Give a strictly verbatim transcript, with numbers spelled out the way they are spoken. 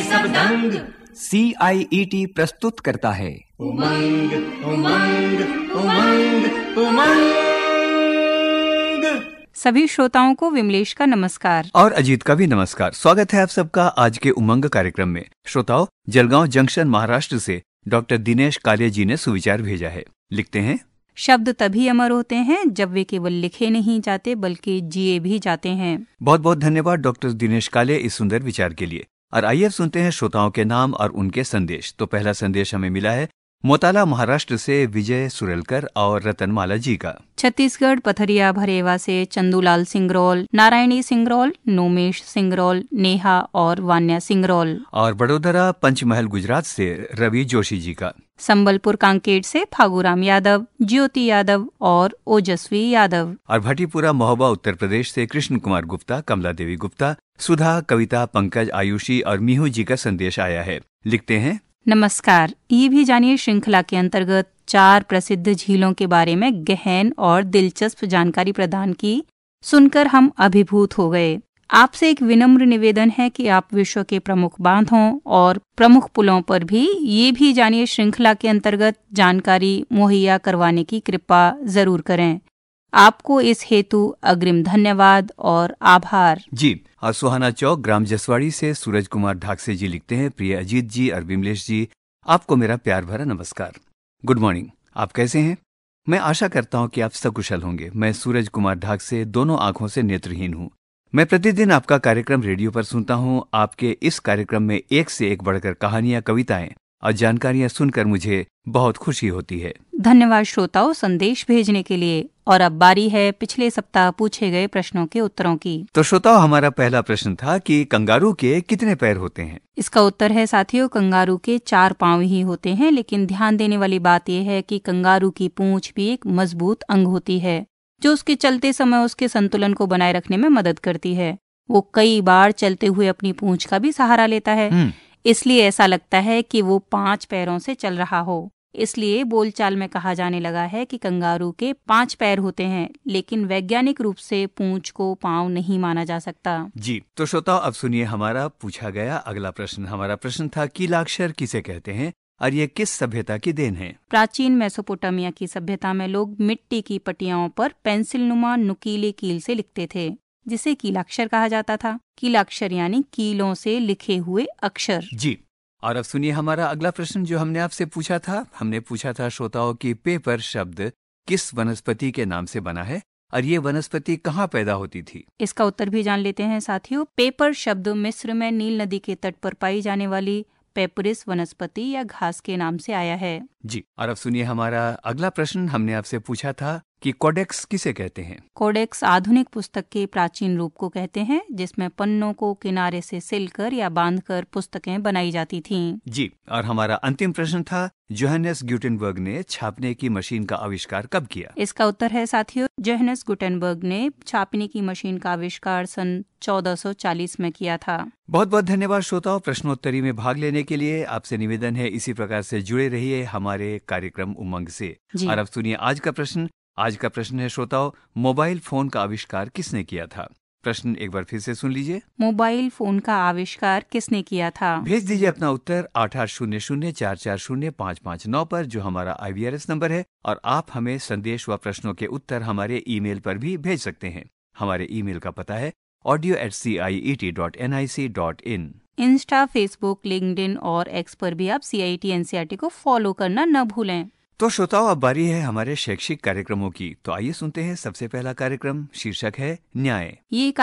सब दंग। सी आई E T प्रस्तुत करता है उमंग उमंग उमंग उमंग। सभी श्रोताओं को विमलेश का नमस्कार और अजीत का भी नमस्कार। स्वागत है आप सबका आज के उमंग कार्यक्रम में। श्रोताओं, जलगांव जंक्शन महाराष्ट्र से डॉक्टर दिनेश काले जी ने सुविचार भेजा है। लिखते हैं, शब्द तभी अमर होते हैं जब वे केवल लिखे नहीं जाते बल्कि जिए भी जाते हैं। बहुत बहुत धन्यवाद डॉक्टर दिनेश काले इस सुंदर विचार के लिए। और आइए सुनते हैं श्रोताओं के नाम और उनके संदेश। तो पहला संदेश हमें मिला है मोताला महाराष्ट्र से विजय सुरेलकर और रतनमाला जी का। छत्तीसगढ़ पथरिया भरेवा से चंदूलाल सिंगरौल, नारायणी सिंगरौल, नोमेश सिंगरौल, नेहा और वान्या सिंगरौल। और बड़ोदरा पंचमहल गुजरात से रवि जोशी जी का। संबलपुर कांकेर से फागुराम यादव, ज्योति यादव और ओजस्वी यादव। और भटीपुरा महोबा उत्तर प्रदेश से कृष्ण कुमार गुप्ता, कमला देवी गुप्ता, सुधा, कविता, पंकज, आयुषी और मीहू जी का संदेश आया है। लिखते हैं, नमस्कार, ये भी जानिए श्रृंखला के अंतर्गत चार प्रसिद्ध झीलों के बारे में गहन और दिलचस्प जानकारी प्रदान की, सुनकर हम अभिभूत हो गए। आपसे एक विनम्र निवेदन है कि आप विश्व के प्रमुख बांधों और प्रमुख पुलों पर भी ये भी जानिए श्रृंखला के अंतर्गत जानकारी मुहैया करवाने की कृपा जरूर करें। आपको इस हेतु अग्रिम धन्यवाद और आभार। जी। और सुहाना चौक ग्राम जसवाड़ी से सूरज कुमार ढाकसे जी लिखते हैं, प्रिय अजीत जी और विमलेश जी, आपको मेरा प्यार भरा नमस्कार। Good morning. आप कैसे हैं? मैं आशा करता हूं कि आप सकुशल होंगे। मैं सूरज कुमार ढाकसे दोनों आंखों से नेत्रहीन हूं। मैं प्रतिदिन आपका कार्यक्रम रेडियो पर सुनता हूं। आपके इस कार्यक्रम में एक से एक बढ़कर कहानियां, कविताएं और जानकारियां सुनकर मुझे बहुत खुशी होती है। धन्यवाद श्रोताओं संदेश भेजने के लिए। और अब बारी है पिछले सप्ताह पूछे गए प्रश्नों के उत्तरों की। तो श्रोताओं, हमारा पहला प्रश्न था कि कंगारू के कितने पैर होते हैं? इसका उत्तर है साथियों, कंगारू के चार पांव ही होते हैं। लेकिन ध्यान देने वाली बात यह है कि कंगारू की पूंछ भी एक मजबूत अंग होती है जो उसके चलते समय उसके संतुलन को बनाए रखने में मदद करती है। वो कई बार चलते हुए अपनी पूंछ का भी सहारा लेता है, इसलिए ऐसा लगता है कि वो पांच पैरों से चल रहा हो। इसलिए बोलचाल में कहा जाने लगा है कि कंगारू के पांच पैर होते हैं, लेकिन वैज्ञानिक रूप से पूंछ को पांव नहीं माना जा सकता। जी। तो श्रोताओं, अब सुनिए हमारा पूछा गया अगला प्रश्न। हमारा प्रश्न था, कीलाक्षर किसे कहते हैं और ये किस सभ्यता की देन है? प्राचीन मेसोपोटामिया की सभ्यता में लोग मिट्टी की पटियाओं पर पेंसिल नुमा नुकीले कील से लिखते थे, जिसे कीलाक्षर कहा जाता था। कीलाक्षर यानी कीलों से लिखे हुए अक्षर। जी। और अब सुनिए हमारा अगला प्रश्न जो हमने आपसे पूछा था। हमने पूछा था श्रोताओं की पेपर शब्द किस वनस्पति के नाम से बना है और ये वनस्पति कहाँ पैदा होती थी? इसका उत्तर भी जान लेते हैं साथियों। पेपर शब्द मिस्र में नील नदी के तट पर पाई जाने वाली पेपरिस वनस्पति या घास के नाम से आया है। जी। और अब सुनिए हमारा अगला प्रश्न। हमने आपसे पूछा था कि कोडेक्स किसे कहते हैं? कोडेक्स आधुनिक पुस्तक के प्राचीन रूप को कहते हैं, जिसमें पन्नों को किनारे से सिलकर या बांधकर पुस्तकें बनाई जाती थीं। जी। और हमारा अंतिम प्रश्न था, जोहानेस गुटेनबर्ग ने छापने की मशीन का आविष्कार कब किया? इसका उत्तर है साथियों, जोहानेस गुटेनबर्ग ने छापने की मशीन का आविष्कार सन चौदह सौ चालीस में किया था। बहुत बहुत धन्यवाद श्रोताओं प्रश्नोत्तरी में भाग लेने के लिए। आपसे निवेदन है इसी प्रकार से जुड़े रहिए हमारे कार्यक्रम उमंग से। और अब सुनिए आज का प्रश्न। आज का प्रश्न है श्रोताओं, मोबाइल फोन का आविष्कार किसने किया था? प्रश्न एक बार फिर से सुन लीजिए। मोबाइल फोन का आविष्कार किसने किया था? भेज दीजिए अपना उत्तर आठ आठ शून्य शून्य चार चार शून्य पाँच पाँच नौ पर, जो हमारा आई वी आर एस नंबर है। और आप हमें संदेश व प्रश्नों के उत्तर हमारे ईमेल पर भी भेज सकते हैं। हमारे ईमेल का पता है audio eight C I E T dot N I C dot in. Insta, Facebook, LinkedIn और एक्स पर भी आप सी I T N C R T को फॉलो करना न भूलें। तो श्रोताओं, अब बारी है हमारे शैक्षिक कार्यक्रमों की। तो आइए सुनते हैं सबसे पहला कार्यक्रम। शीर्षक है न्याय। ये